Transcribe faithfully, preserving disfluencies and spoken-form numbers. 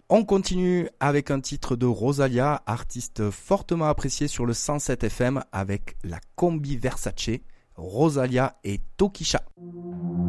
On continue avec un titre de Rosalia, artiste fortement apprécié sur le cent sept F M avec la combi Versace, Rosalia et Tokischa.